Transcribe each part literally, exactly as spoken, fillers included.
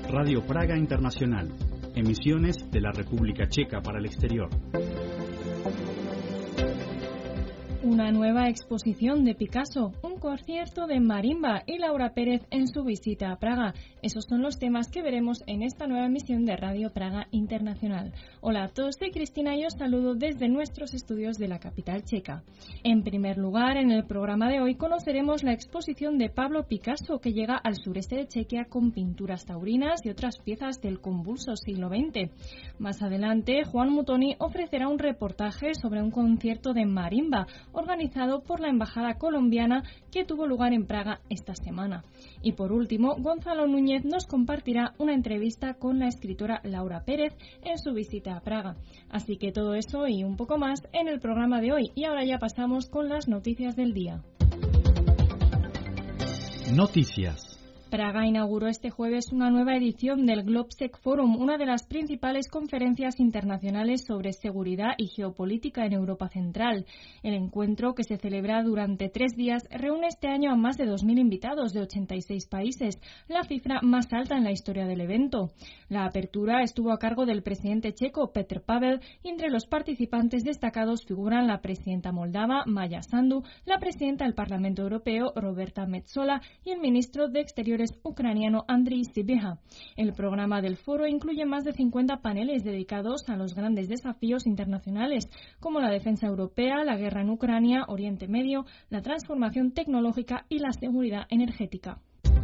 Radio Praga Internacional, emisiones de la República Checa para el exterior. Una nueva exposición de Picasso, un concierto de marimba y Laura Pérez en su visita a Praga. Esos son los temas que veremos en esta nueva emisión de Radio Praga Internacional. Hola a todos, soy Cristina y os saludo desde nuestros estudios de la capital checa. En primer lugar, en el programa de hoy conoceremos la exposición de Pablo Picasso, que llega al sureste de Chequia con pinturas taurinas y otras piezas del convulso siglo veinte. Más adelante, Juan Mutoni ofrecerá un reportaje sobre un concierto de marimba organizado por la Embajada colombiana que tuvo lugar en Praga esta semana. Y por último, Gonzalo Núñez nos compartirá una entrevista con la escritora Laura Pérez en su visita a Praga. Así que todo eso y un poco más en el programa de hoy. Y ahora ya pasamos con las noticias del día. Noticias. Praga inauguró este jueves una nueva edición del Globsec Forum, una de las principales conferencias internacionales sobre seguridad y geopolítica en Europa Central. El encuentro, que se celebra durante tres días, reúne este año a más de dos mil invitados de ochenta y seis países, la cifra más alta en la historia del evento. La apertura estuvo a cargo del presidente checo Petr Pavel y entre los participantes destacados figuran la presidenta moldava Maja Sandu, la presidenta del Parlamento Europeo Roberta Metsola y el ministro de Exteriores ucraniano Andriy Sybiha. El programa del foro incluye más de cincuenta paneles dedicados a los grandes desafíos internacionales, como la defensa europea, la guerra en Ucrania, Oriente Medio, la transformación tecnológica y la seguridad energética.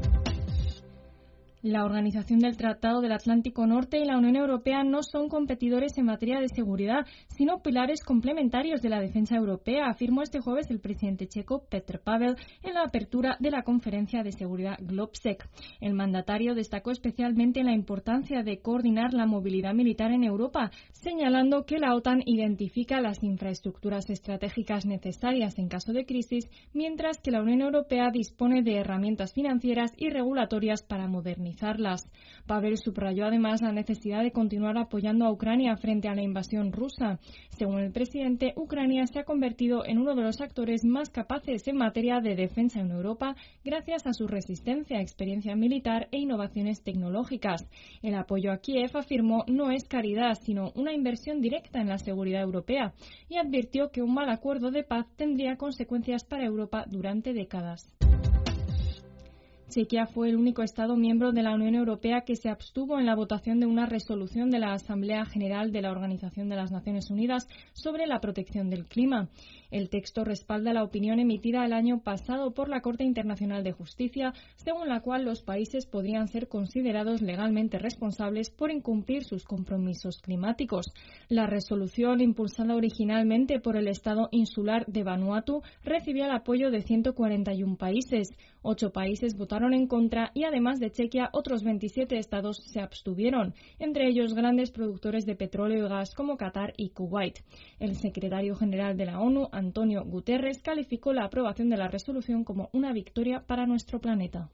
La Organización del Tratado del Atlántico Norte y la Unión Europea no son competidores en materia de seguridad, sino pilares complementarios de la defensa europea, afirmó este jueves el presidente checo Petr Pavel en la apertura de la conferencia de seguridad Globsec. El mandatario destacó especialmente la importancia de coordinar la movilidad militar en Europa, señalando que la OTAN identifica las infraestructuras estratégicas necesarias en caso de crisis, mientras que la Unión Europea dispone de herramientas financieras y regulatorias para modernizar. Pavel subrayó además la necesidad de continuar apoyando a Ucrania frente a la invasión rusa. Según el presidente, Ucrania se ha convertido en uno de los actores más capaces en materia de defensa en Europa gracias a su resistencia, experiencia militar e innovaciones tecnológicas. El apoyo a Kiev, afirmó, no es caridad, sino una inversión directa en la seguridad europea, y advirtió que un mal acuerdo de paz tendría consecuencias para Europa durante décadas. Chequia fue el único Estado miembro de la Unión Europea que se abstuvo en la votación de una resolución de la Asamblea General de la Organización de las Naciones Unidas sobre la protección del clima. El texto respalda la opinión emitida el año pasado por la Corte Internacional de Justicia, según la cual los países podrían ser considerados legalmente responsables por incumplir sus compromisos climáticos. La resolución, impulsada originalmente por el Estado insular de Vanuatu, recibió el apoyo de ciento cuarenta y uno países. Ocho países votaron en contra y, además de Chequia, otros veintisiete estados se abstuvieron, entre ellos grandes productores de petróleo y gas como Qatar y Kuwait. El secretario general de la ONU, Antonio Guterres, calificó la aprobación de la resolución como una victoria para nuestro planeta.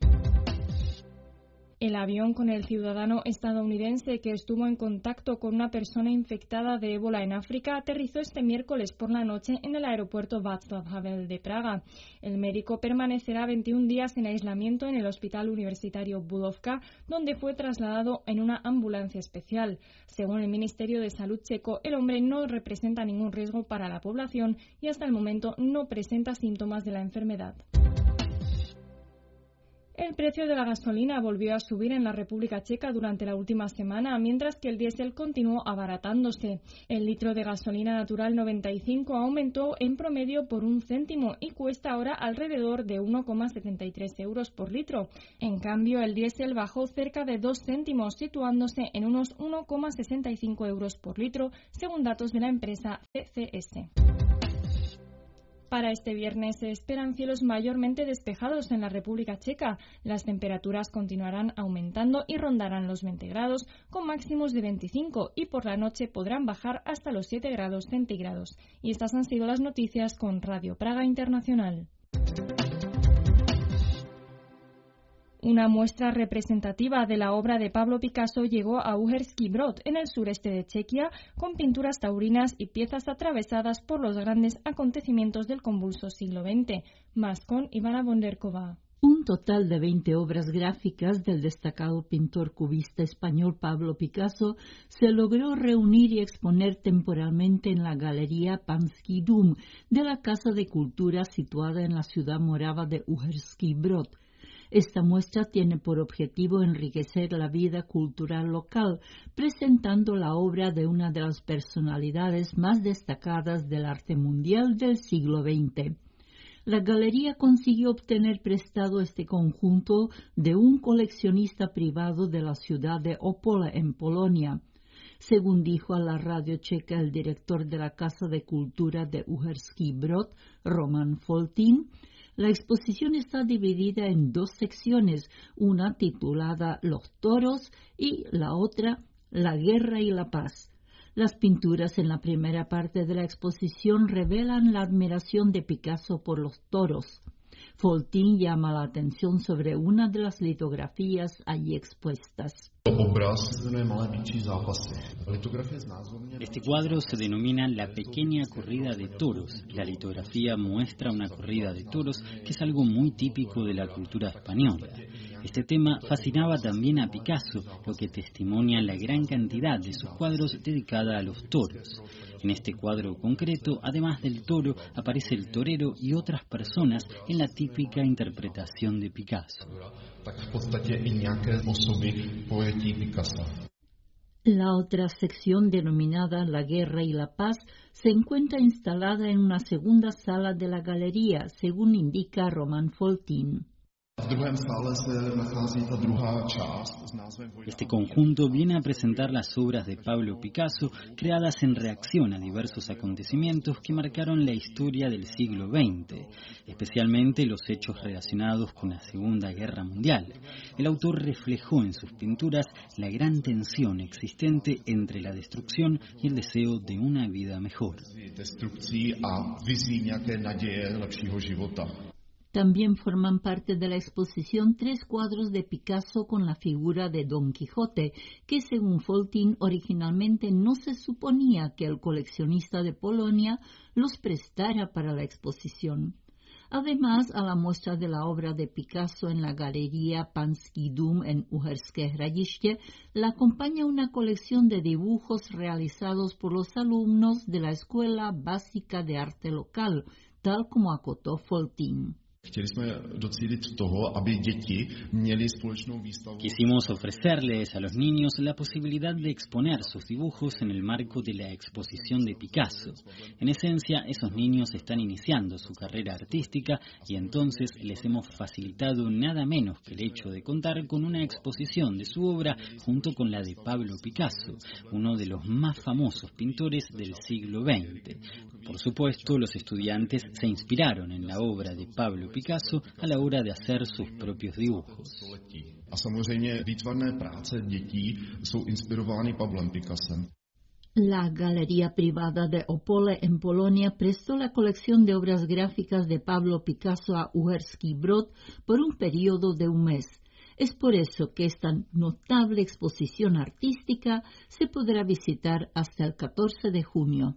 El avión con el ciudadano estadounidense que estuvo en contacto con una persona infectada de ébola en África aterrizó este miércoles por la noche en el aeropuerto Václav Havel de Praga. El médico permanecerá veintiún días en aislamiento en el Hospital Universitario Bulovka, donde fue trasladado en una ambulancia especial. Según el Ministerio de Salud checo, el hombre no representa ningún riesgo para la población y hasta el momento no presenta síntomas de la enfermedad. El precio de la gasolina volvió a subir en la República Checa durante la última semana, mientras que el diésel continuó abaratándose. El litro de gasolina natural noventa y cinco aumentó en promedio por un céntimo y cuesta ahora alrededor de uno coma setenta y tres euros por litro. En cambio, el diésel bajó cerca de dos céntimos, situándose en unos uno coma sesenta y cinco euros por litro, según datos de la empresa C C S. Para este viernes se esperan cielos mayormente despejados en la República Checa. Las temperaturas continuarán aumentando y rondarán los veinte grados, con máximos de veinticinco, y por la noche podrán bajar hasta los siete grados centígrados. Y estas han sido las noticias con Radio Praga Internacional. Una muestra representativa de la obra de Pablo Picasso llegó a Uherský Brod, en el sureste de Chequia, con pinturas taurinas y piezas atravesadas por los grandes acontecimientos del convulso siglo veinte. Más con Ivana Bonderkova. Un un total de veinte obras gráficas del destacado pintor cubista español Pablo Picasso se logró reunir y exponer temporalmente en la Galería Panský dům de la Casa de Cultura situada en la ciudad morava de Uherský Brod. Esta muestra tiene por objetivo enriquecer la vida cultural local, presentando la obra de una de las personalidades más destacadas del arte mundial del siglo veinte. La galería consiguió obtener prestado este conjunto de un coleccionista privado de la ciudad de Opole, en Polonia. Según dijo a la radio checa el director de la Casa de Cultura de Uherský Brod, Roman Foltín, la exposición está dividida en dos secciones, una titulada Los toros y la otra La guerra y la paz. Las pinturas en la primera parte de la exposición revelan la admiración de Picasso por los toros. Foltín llama la atención sobre una de las litografías allí expuestas. Este cuadro se denomina La pequeña corrida de toros. La litografía muestra una corrida de toros, que es algo muy típico de la cultura española. Este tema fascinaba también a Picasso, lo que testimonia la gran cantidad de sus cuadros dedicada a los toros. En este cuadro concreto, además del toro, aparece el torero y otras personas en la típica interpretación de Picasso. La otra sección, denominada La guerra y la paz, se encuentra instalada en una segunda sala de la galería, según indica Roman Foltín. Este conjunto viene a presentar las obras de Pablo Picasso creadas en reacción a diversos acontecimientos que marcaron la historia del siglo veinte, especialmente los hechos relacionados con la Segunda Guerra Mundial. El autor reflejó en sus pinturas la gran tensión existente entre la destrucción y el deseo de una vida mejor. También forman parte de la exposición tres cuadros de Picasso con la figura de Don Quijote, que según Foltín originalmente no se suponía que el coleccionista de Polonia los prestara para la exposición. Además, a la muestra de la obra de Picasso en la Galería Panský dům en Uherské Hradiště la acompaña una colección de dibujos realizados por los alumnos de la Escuela Básica de Arte Local, tal como acotó Foltín. Quisimos ofrecerles a los niños la posibilidad de exponer sus dibujos en el marco de la exposición de Picasso. En esencia, esos niños están iniciando su carrera artística y entonces les hemos facilitado nada menos que el hecho de contar con una exposición de su obra junto con la de Pablo Picasso, uno de los más famosos pintores del siglo veinte. Por supuesto, los estudiantes se inspiraron en la obra de Pablo Picasso a la hora de hacer sus propios dibujos. A samozřejmě výtvarné práce dětí jsou inspirovány Pavlem Picassem. La Galería Privada de Opole en Polonia prestó la colección de obras gráficas de Pablo Picasso a Uherský Brod por un periodo de un mes. Es por eso que esta notable exposición artística se podrá visitar hasta el catorce de junio.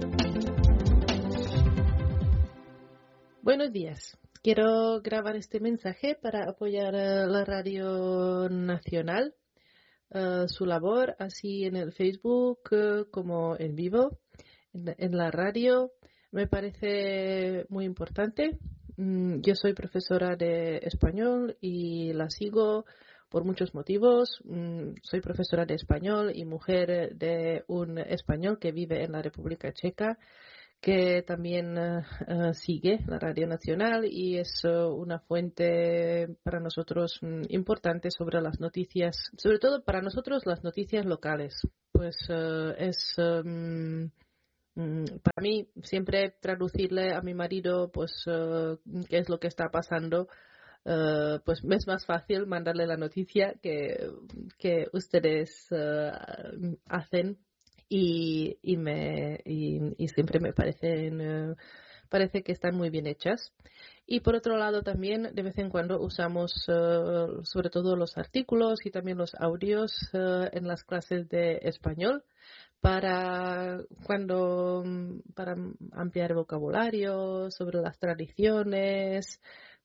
Buenos días. Quiero grabar este mensaje para apoyar a la Radio Nacional, uh, su labor, así en el Facebook uh, como en vivo, en, en la radio. Me parece muy importante. Mm, yo soy profesora de español y la sigo por muchos motivos. Mm, soy profesora de español y mujer de un español que vive en la República Checa, que también uh, uh, sigue la Radio Nacional y es uh, una fuente para nosotros um, importante sobre las noticias, sobre todo para nosotros las noticias locales. Pues uh, es um, um, para mí siempre traducirle a mi marido pues uh, qué es lo que está pasando. Uh, pues me es más fácil mandarle la noticia que, que ustedes uh, hacen. Y, y, me, y, y siempre me parecen, uh, parece que están muy bien hechas. Y por otro lado también de vez en cuando usamos uh, sobre todo los artículos y también los audios uh, en las clases de español para cuando para ampliar vocabulario sobre las tradiciones,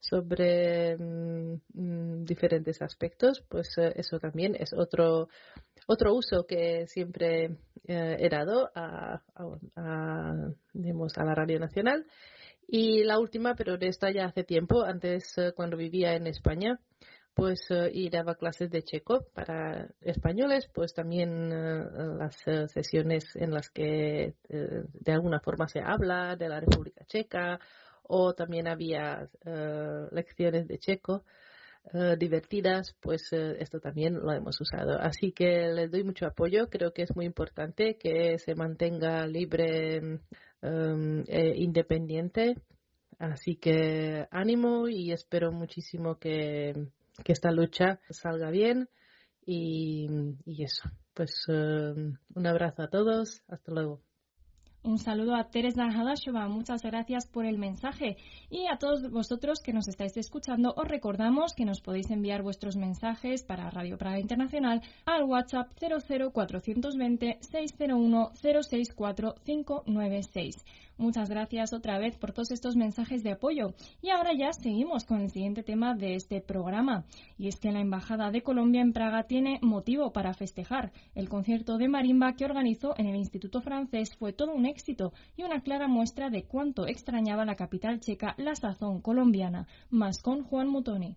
sobre mm, diferentes aspectos, pues eh, eso también es otro otro uso que siempre eh, he dado a, a, a, digamos, a la Radio Nacional. Y la última, pero de esta ya hace tiempo, antes eh, cuando vivía en España, pues eh, y daba clases de checo para españoles, pues también eh, las eh, sesiones en las que eh, de alguna forma se habla de la República Checa, o también había eh, lecciones de checo eh, divertidas, pues eh, esto también lo hemos usado. Así que les doy mucho apoyo, creo que es muy importante que se mantenga libre um, e independiente, así que ánimo y espero muchísimo que que esta lucha salga bien y, y eso, pues um, un abrazo a todos, hasta luego. Un saludo a Teresa Hadashova, muchas gracias por el mensaje. Y a todos vosotros que nos estáis escuchando, os recordamos que nos podéis enviar vuestros mensajes para Radio Praga Internacional al WhatsApp cero cero cuatro dos cero, seis cero uno, cero seis cuatro cinco nueve seis. Muchas gracias otra vez por todos estos mensajes de apoyo. Y ahora ya seguimos con el siguiente tema de este programa. Y es que la Embajada de Colombia en Praga tiene motivo para festejar. El concierto de marimba que organizó en el Instituto Francés fue todo un éxito y una clara muestra de cuánto extrañaba la capital checa la sazón colombiana. Más con Juan Mutoni.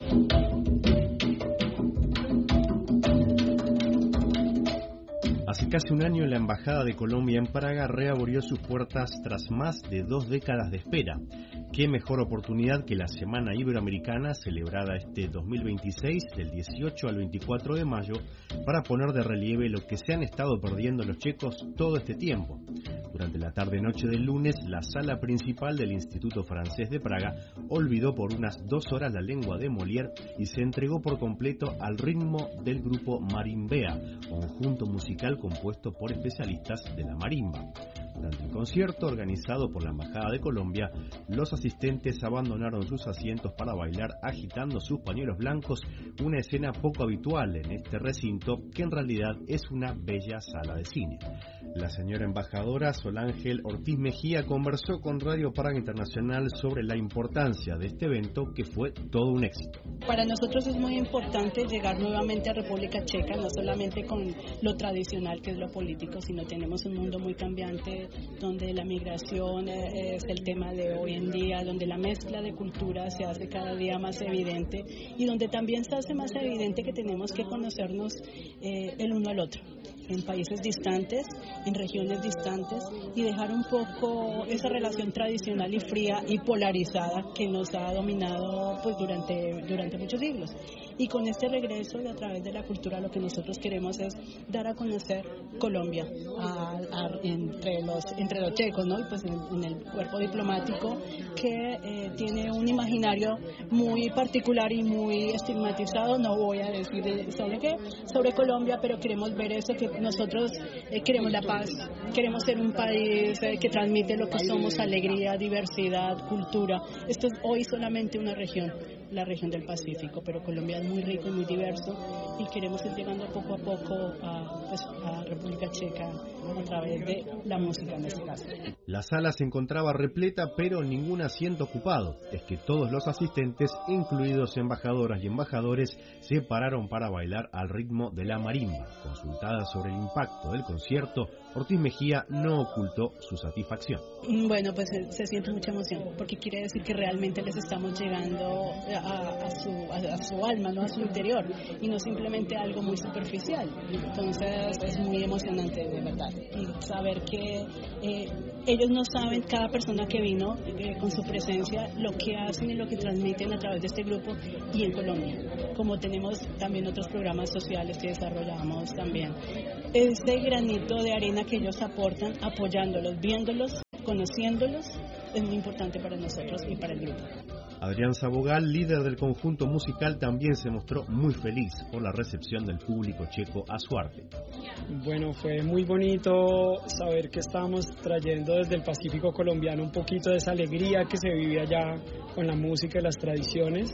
Hace casi un año la Embajada de Colombia en Praga reabrió sus puertas tras más de dos décadas de espera. Qué mejor oportunidad que la Semana Iberoamericana, celebrada este dos mil veintiséis, del dieciocho al veinticuatro de mayo, para poner de relieve lo que se han estado perdiendo los checos todo este tiempo. Durante la tarde-noche del lunes, la sala principal del Instituto Francés de Praga olvidó por unas dos horas la lengua de Molière y se entregó por completo al ritmo del grupo Marimbea, conjunto musical compuesto por especialistas de la marimba. Durante el concierto organizado por la Embajada de Colombia, los asistentes abandonaron sus asientos para bailar agitando sus pañuelos blancos, una escena poco habitual en este recinto que en realidad es una bella sala de cine. La señora embajadora Sol Ángel Ortiz Mejía conversó con Radio Praga Internacional sobre la importancia de este evento que fue todo un éxito. Para nosotros es muy importante llegar nuevamente a República Checa, no solamente con lo tradicional que es lo político, sino tenemos un mundo muy cambiante donde la migración es el tema de hoy en día, donde la mezcla de culturas se hace cada día más evidente y donde también se hace más evidente que tenemos que conocernos eh, el uno al otro, en países distantes, en regiones distantes, y dejar un poco esa relación tradicional y fría y polarizada que nos ha dominado pues durante, durante muchos siglos. Y con este regreso y a través de la cultura lo que nosotros queremos es dar a conocer Colombia a, a, entre, los, entre los checos, ¿no? Y pues en, en el cuerpo diplomático que eh, tiene un imaginario muy particular y muy estigmatizado. No voy a decir sobre qué, sobre Colombia, pero queremos ver eso, que nosotros eh, queremos la paz, queremos ser un país eh, que transmite lo que somos, alegría, diversidad, cultura. Esto es hoy solamente una región, la región del Pacífico, pero Colombia es muy rico y muy diverso y queremos ir llegando poco a poco a, pues, a República Checa a través de la música en este caso. La sala se encontraba repleta, pero ningún asiento ocupado. Es que todos los asistentes, incluidos embajadoras y embajadores, se pararon para bailar al ritmo de la marimba. Consultada sobre el impacto del concierto, Ortiz Mejía no ocultó su satisfacción. Bueno, pues se, se siente mucha emoción, porque quiere decir que realmente les estamos llegando a, a, su, a, a su alma, ¿no? A su interior, y no simplemente algo muy superficial. Entonces es muy emocionante, de verdad. Y saber que eh, ellos no saben, cada persona que vino eh, con su presencia, lo que hacen y lo que transmiten a través de este grupo y en Colombia. Como tenemos también otros programas sociales que desarrollamos también. Este granito de arena que ellos aportan, apoyándolos, viéndolos, conociéndolos, es muy importante para nosotros y para el grupo. Adrián Sabogal, líder del conjunto musical, también se mostró muy feliz por la recepción del público checo a su arte. Bueno, fue muy bonito saber que estábamos trayendo desde el Pacífico colombiano un poquito de esa alegría que se vive allá con la música y las tradiciones.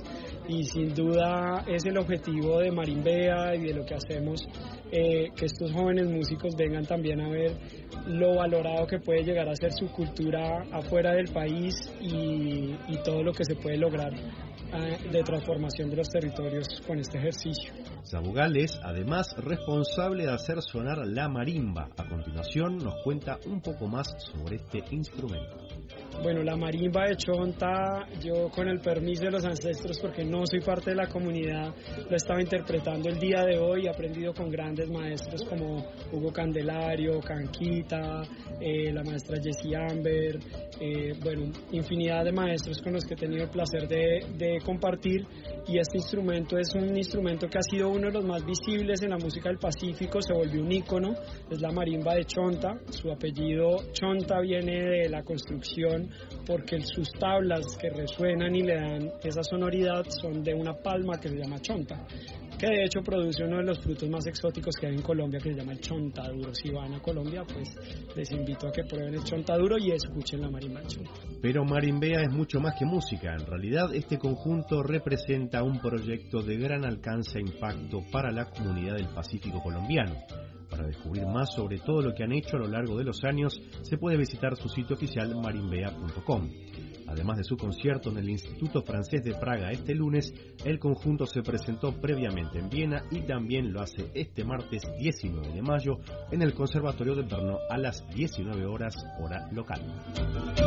y sin duda es el objetivo de Marimbea y de lo que hacemos, eh, que estos jóvenes músicos vengan también a ver lo valorado que puede llegar a ser su cultura afuera del país y, y todo lo que se puede lograr eh, de transformación de los territorios con este ejercicio. Sabugal es además responsable de hacer sonar la marimba. A continuación nos cuenta un poco más sobre este instrumento. Bueno, la marimba de Chonta, yo con el permiso de los ancestros, porque no soy parte de la comunidad, lo estaba interpretando el día de hoy. He aprendido con grandes maestros como Hugo Candelario, Canquita, eh, la maestra Jessie Amber, eh, bueno, infinidad de maestros con los que he tenido el placer de, de compartir. Y este instrumento es un instrumento que ha sido uno de los más visibles en la música del Pacífico, se volvió un ícono, es la marimba de Chonta. Su apellido Chonta viene de la construcción porque sus tablas que resuenan y le dan esa sonoridad son de una palma que se llama chonta, que de hecho produce uno de los frutos más exóticos que hay en Colombia, que se llama el chontaduro. Si van a Colombia, pues les invito a que prueben el chontaduro y escuchen la marimba de Chonta. Pero Marimbea es mucho más que música. En realidad, este conjunto representa un proyecto de gran alcance e impacto para la comunidad del Pacífico colombiano. Para descubrir más sobre todo lo que han hecho a lo largo de los años, se puede visitar su sitio oficial marimbea punto com. Además de su concierto en el Instituto Francés de Praga este lunes, el conjunto se presentó previamente en Viena y también lo hace este martes diecinueve de mayo en el Conservatorio de Brno a las diecinueve horas hora local.